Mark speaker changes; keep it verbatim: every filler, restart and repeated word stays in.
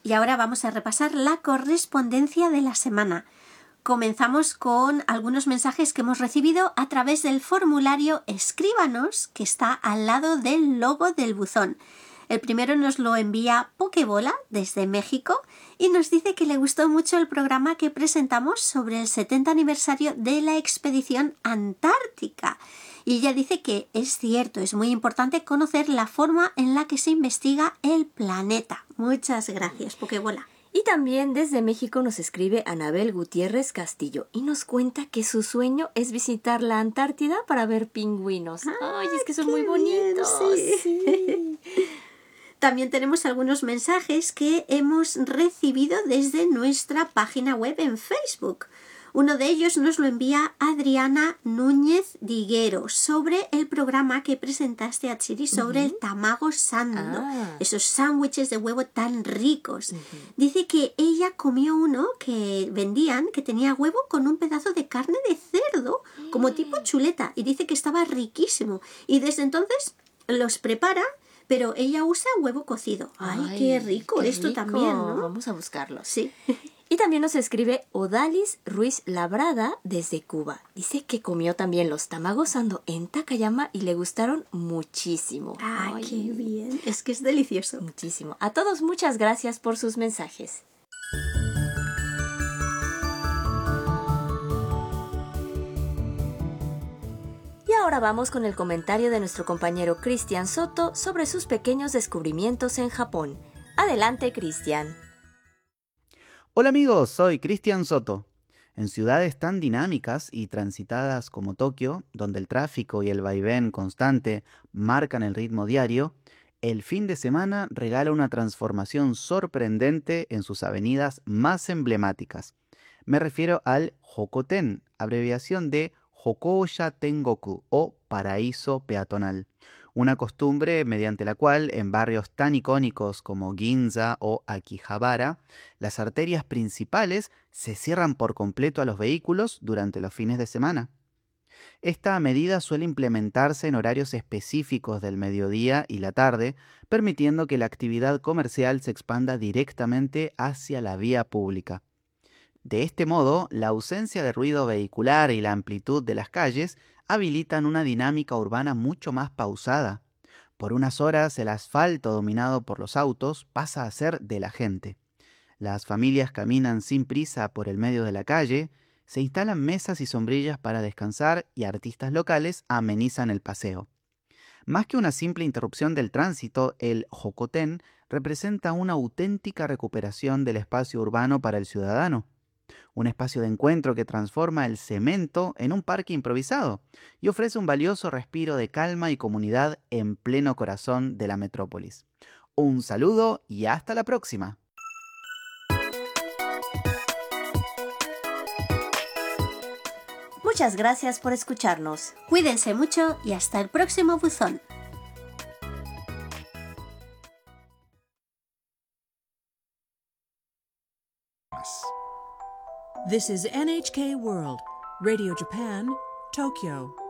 Speaker 1: Y ahora vamos a repasar la correspondencia de la semana. Comenzamos con algunos mensajes que hemos recibido a través del formulario Escríbanos, que está al lado del logo del buzón. El primero nos lo envía Pokebola desde México y nos dice que le gustó mucho el programa que presentamos sobre el setenta aniversario de la expedición antártica. Y ella dice que es cierto, es muy importante conocer la forma en la que se investiga el planeta. Muchas gracias, Pokebola.
Speaker 2: Y también desde México nos escribe Anabel Gutiérrez Castillo y nos cuenta que su sueño es visitar la Antártida para ver pingüinos.
Speaker 1: Ah,
Speaker 2: ¡Ay, es que son muy bonitos!
Speaker 1: Bien, sí. Sí. También tenemos algunos mensajes que hemos recibido desde nuestra página web en Facebook. Uno de ellos nos lo envía Adriana Núñez Diguero sobre el programa que presentaste a Chiri sobre uh-huh. el tamago sando, ah. esos sándwiches de huevo tan ricos. Uh-huh. Dice que ella comió uno que vendían que tenía huevo con un pedazo de carne de cerdo, como tipo chuleta, y dice que estaba riquísimo. Y desde entonces los prepara, pero ella usa huevo cocido. ¡Ay, Ay qué rico! Qué Esto rico. También, ¿no?
Speaker 2: Vamos a buscarlo.
Speaker 1: Sí.
Speaker 2: Y también nos escribe Odalis Ruiz Labrada desde Cuba. Dice que comió también los tamagos sando en Takayama y le gustaron muchísimo.
Speaker 1: ¡Ay, Ay, qué bien! Es que es delicioso.
Speaker 2: Muchísimo. A todos muchas gracias por sus mensajes. Y ahora vamos con el comentario de nuestro compañero Cristian Soto sobre sus pequeños descubrimientos en Japón. Adelante, Cristian.
Speaker 3: Hola amigos, soy Cristian Soto. En ciudades tan dinámicas y transitadas como Tokio, donde el tráfico y el vaivén constante marcan el ritmo diario, el fin de semana regala una transformación sorprendente en sus avenidas más emblemáticas. Me refiero al Hokoten, abreviación de Hokoya Tengoku o Paraíso Peatonal. Una costumbre mediante la cual en barrios tan icónicos como Ginza o Akihabara, las arterias principales se cierran por completo a los vehículos durante los fines de semana. Esta medida suele implementarse en horarios específicos del mediodía y la tarde, permitiendo que la actividad comercial se expanda directamente hacia la vía pública. De este modo, la ausencia de ruido vehicular y la amplitud de las calles habilitan una dinámica urbana mucho más pausada. Por unas horas, el asfalto dominado por los autos pasa a ser de la gente. Las familias caminan sin prisa por el medio de la calle, se instalan mesas y sombrillas para descansar y artistas locales amenizan el paseo. Más que una simple interrupción del tránsito, el Hokoten representa una auténtica recuperación del espacio urbano para el ciudadano. Un espacio de encuentro que transforma el cemento en un parque improvisado y ofrece un valioso respiro de calma y comunidad en pleno corazón de la metrópolis. Un saludo y hasta la próxima.
Speaker 2: Muchas gracias por escucharnos.
Speaker 1: Cuídense mucho y hasta el próximo buzón.
Speaker 4: This is N H K World, Radio Japan, Tokyo.